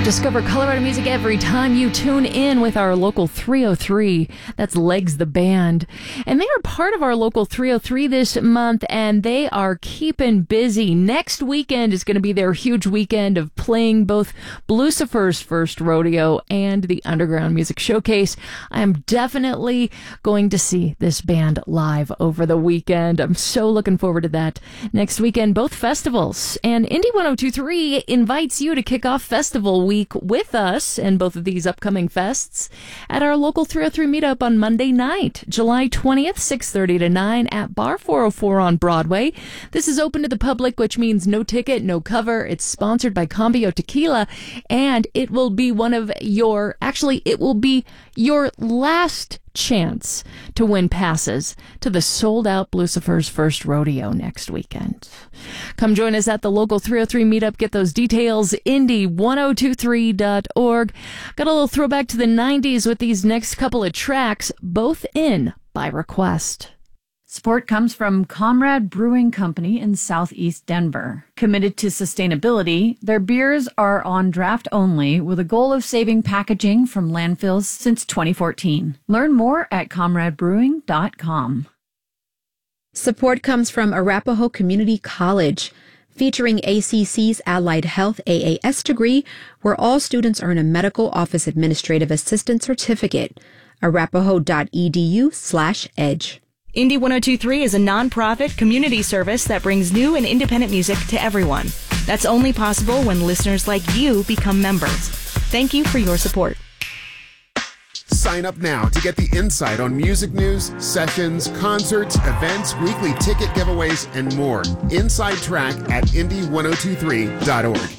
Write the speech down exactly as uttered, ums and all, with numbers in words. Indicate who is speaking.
Speaker 1: Discover Colorado music every time you tune in with our Local three oh three. That's Legs the Band. And they are part of our Local three oh three this month, and they are keeping busy. Next weekend is going to be their huge weekend of playing both Blucifer's First Rodeo and the Underground Music Showcase. I am definitely going to see this band live over the weekend. I'm so looking forward to that. Next weekend, both festivals. And Indie ten twenty-three invites you to kick off Festival Week with us and both of these upcoming fests at our Local three oh three meetup on Monday night, July twentieth, six thirty to nine at Bar four oh four on Broadway. This is open to the public, which means no ticket, no cover. It's sponsored by Cambio Tequila, and it will be one of your, actually, it will be your last chance to win passes to the sold-out Blucifer's First Rodeo next weekend. Come join us at the Local three oh three meetup. Get those details, indie ten twenty-three dot org. Got a little throwback to the nineties with these next couple of tracks, both in by request.
Speaker 2: Support comes from Comrade Brewing Company in Southeast Denver. Committed to sustainability, their beers are on draft only with a goal of saving packaging from landfills since twenty fourteen. Learn more at comrade brewing dot com.
Speaker 3: Support comes from Arapahoe Community College, featuring A C C's Allied Health A A S degree, where all students earn a Medical Office Administrative Assistant certificate. arapahoe dot e d u slash edge.
Speaker 4: Indie ten twenty-three is a non-profit community service that brings new and independent music to everyone. That's only possible when listeners like you become members. Thank you for your support.
Speaker 5: Sign up now to get the insight on music news, sessions, concerts, events, weekly ticket giveaways, and more. Inside Track at indie ten twenty-three dot org.